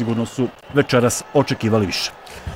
sigurno su večeras očekivali više.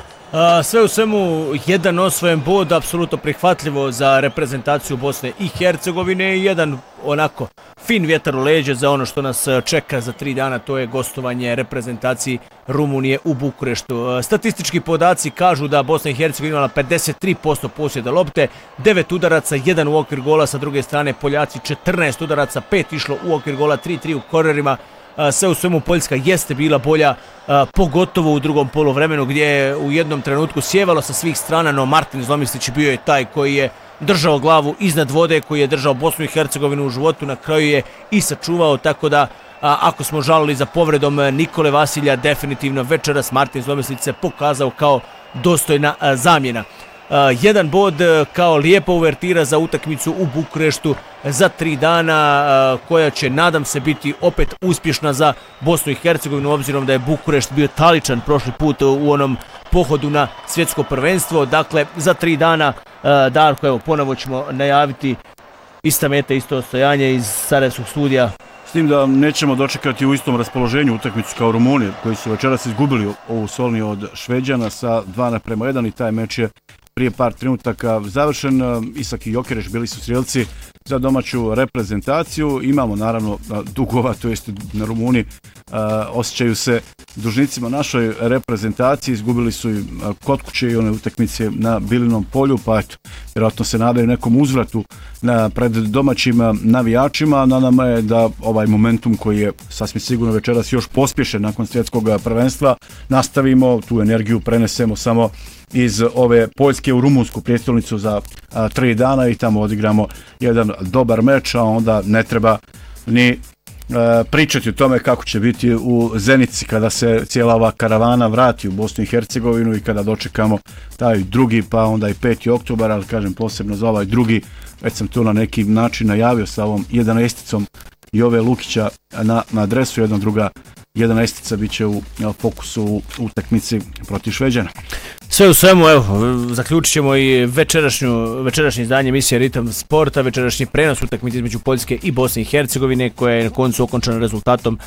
Sve u svemu, jedan osvojen bod, apsolutno prihvatljivo za reprezentaciju Bosne i Hercegovine i jedan onako fin vjetar u leđe za ono što nas čeka za 3 dana, to je gostovanje reprezentaciji Rumunije u Bukureštu. Statistički podaci kažu da Bosna i Hercegovina imala 53% posjeda lopte, 9 udaraca, 1 u okvir gola, sa druge strane Poljaci 14 udaraca, 5 išlo u okvir gola, 3 u kornerima. Sve u svemu Poljska jeste bila bolja, pogotovo u drugom poluvremenu gdje je u jednom trenutku sjevalo sa svih strana, no Martin Zlomislić bio je taj koji je držao glavu iznad vode, koji je držao Bosnu i Hercegovinu u životu, na kraju je i sačuvao, tako da ako smo žalili za povredom Nikole Vasilja, definitivno večeras Martin Zlomislić se pokazao kao dostojna zamjena. Jedan bod kao lijepa uvertira za utakmicu u Bukureštu za 3 dana, koja će, nadam se, biti opet uspješna za Bosnu i Hercegovinu, obzirom da je Bukurešt bio taličan prošli put u onom pohodu na svjetsko prvenstvo. Dakle, za 3 dana, Darko, evo, ponovo ćemo najaviti ista meta, isto ostojanje iz Sarajevskog studija. S tim da nećemo dočekati u istom raspoloženju utakmicu kao Rumunije, koji su večeras izgubili ovu Solni od Šveđana sa 2:1 i taj meč je prije par trenutaka završen. Isak i Jokereš bili su strijelci za domaću reprezentaciju. Imamo naravno dugova, to jest na Rumuniji osjećaju se dužnicima našoj reprezentaciji. Izgubili su i kod kuće i one utakmice na Bilinom polju, pa eto, vjerojatno se nadaju nekom uzvratu pred domaćim navijačima. Na nama je da ovaj momentum koji je sasvim sigurno večeras još pospješen nakon svjetskog prvenstva nastavimo, tu energiju prenesemo samo iz ove Poljske u rumunsku prijestolnicu za 3 dana i tamo odigramo jedan dobar meč, a onda ne treba ni pričati o tome kako će biti u Zenici kada se cijela ova karavana vrati u Bosnu i Hercegovinu i kada dočekamo taj drugi, pa onda i 5. oktobar, ali kažem posebno za ovaj drugi, već sam tu na neki način najavio sa ovom 11-icom Jove Lukića na adresu, jedna druga 11-ica bit će u fokusu u utakmici protiv Šveđana. Sve u svemu, evo, zaključit ćemo i večerašnje izdanje emisije Ritam sporta, večerašnji prenos utakmice između Poljske i Bosne i Hercegovine, koja je na koncu okončana rezultatom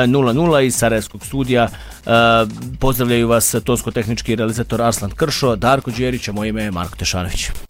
0:0 iz Sarajevskog studija. Pozdravljaju vas tonsko-tehnički realizator Arslan Kršo, Darko Đerić, a moje ime je Marko Tešanović.